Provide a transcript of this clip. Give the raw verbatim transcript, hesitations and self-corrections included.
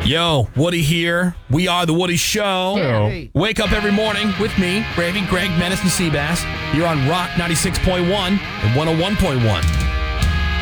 Yo, Woody here. We are The Woody Show. Hey. Wake up every morning with me, Gravy, Greg, Menace, and Seabass. Here on Rock ninety-six point one and one oh one point one.